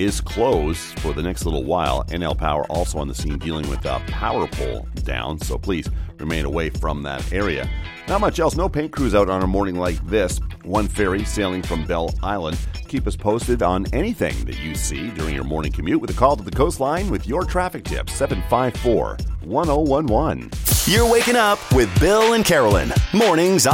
is closed for the next little while. NL Power also on the scene dealing with a power pole down, so please remain away from that area. Not much else. No paint crews out on a morning like this. One ferry sailing from Bell Island. Keep us posted on anything that you see during your morning commute with a call to the coastline with your traffic tips. 754-1011. You're waking up with Bill and Carolyn. Mornings